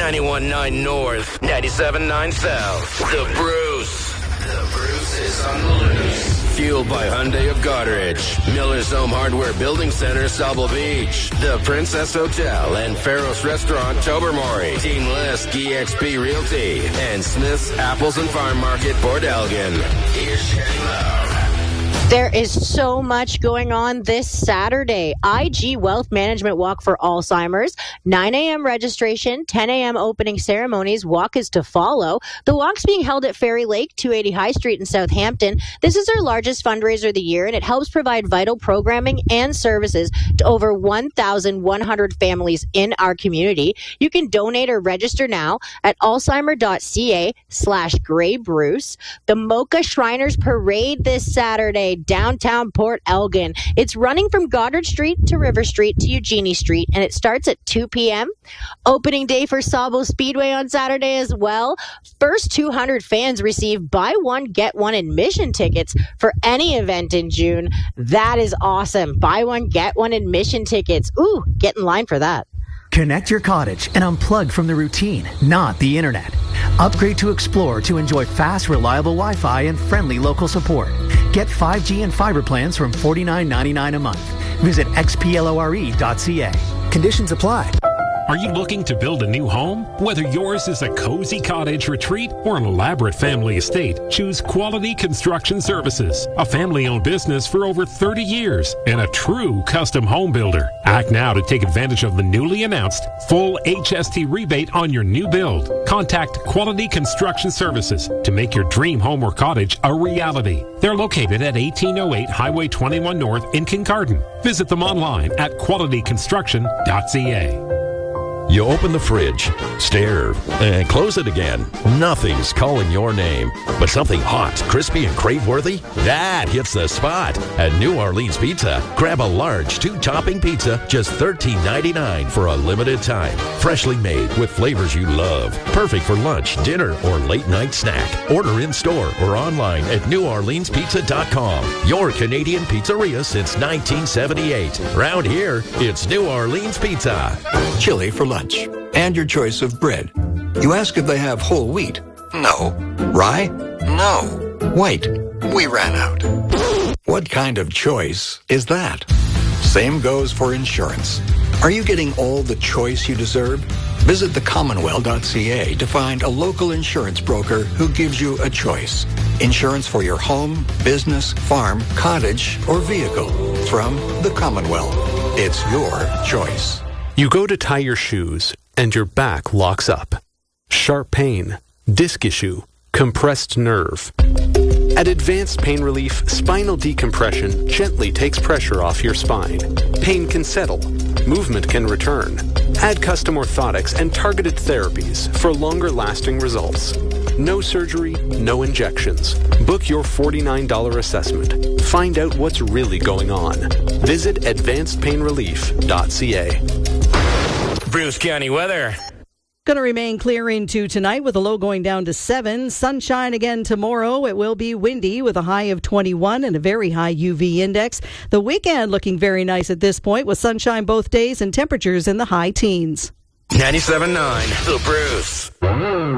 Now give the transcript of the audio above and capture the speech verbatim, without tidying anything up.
ninety-one point nine North, ninety-seven point nine South. The Bruce. The Bruce is on the loose. Fueled by Hyundai of Goderich, Miller's Home Hardware Building Center, Sauble Beach, The Princess Hotel and Faros Restaurant, Tobermory, Teen List, E X P Realty, and Smith's Apples and Farm Market, Port Elgin. Here's Sherry Lowe. There is so much going on this Saturday. I G Wealth Management Walk for Alzheimer's. nine a.m. registration, ten a.m. opening ceremonies. Walk is to follow. The walk's being held at Fairy Lake, two eighty High Street in Southampton. This is our largest fundraiser of the year, and it helps provide vital programming and services to over one thousand one hundred families in our community. You can donate or register now at alzheimer.ca slash Grey Bruce. The Mocha Shriners Parade this Saturday, downtown Port Elgin. It's running from Goddard Street to River Street to Eugenie Street, and it starts at two p.m. Opening day for Sauble Speedway on Saturday as well. First two hundred fans receive buy one, get one admission tickets for any event in June. That is awesome. Buy one, get one admission tickets. Ooh, get in line for that. Connect your cottage and unplug from the routine, not the internet. Upgrade to Explore to enjoy fast, reliable Wi-Fi and friendly local support. Get five G and fiber plans from forty-nine ninety-nine a month. Visit x p lore dot c a. Conditions apply. Are you looking to build a new home? Whether yours is a cozy cottage retreat or an elaborate family estate, choose Quality Construction Services, a family-owned business for over thirty years and a true custom home builder. Act now to take advantage of the newly announced full H S T rebate on your new build. Contact Quality Construction Services to make your dream home or cottage a reality. They're located at eighteen oh eight Highway twenty-one North in Kincardine. Visit them online at quality construction dot c a. You open the fridge, stare, and close it again. Nothing's calling your name. But something hot, crispy, and crave-worthy? That hits the spot. At New Orleans Pizza, grab a large two-topping pizza, just thirteen ninety-nine for a limited time. Freshly made with flavors you love. Perfect for lunch, dinner, or late-night snack. Order in-store or online at new orleans pizza dot com. Your Canadian pizzeria since nineteen seventy-eight. Round here, it's New Orleans Pizza. Chili for lunch. And your choice of bread. You ask if they have whole wheat. No. Rye? No. White? We ran out. What kind of choice is that? Same goes for insurance. Are you getting all the choice you deserve? Visit the commonwealth dot c a to find a local insurance broker who gives you a choice. Insurance for your home, business, farm, cottage, or vehicle. From the Commonwealth. It's your choice. You go to tie your shoes, and your back locks up. Sharp pain, disc issue, compressed nerve. At Advanced Pain Relief, spinal decompression gently takes pressure off your spine. Pain can settle. Movement can return. Add custom orthotics and targeted therapies for longer-lasting results. No surgery, no injections. Book your forty-nine dollars assessment. Find out what's really going on. Visit advanced pain relief dot c a. Bruce County weather. Going to remain clear into tonight with a low going down to seven. Sunshine again tomorrow. It will be windy with a high of twenty-one and a very high U V index. The weekend looking very nice at this point with sunshine both days and temperatures in the high teens. ninety-seven point nine The Bruce.